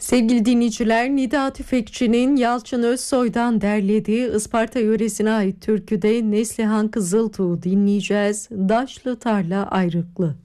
Sevgili dinleyiciler, Nida Tüfekçi'nin Yalçın Özsoy'dan derlediği Isparta yöresine ait türküde Neslihan Kızıltuğ dinleyeceğiz. Daşlı Tarla Ayrıklı.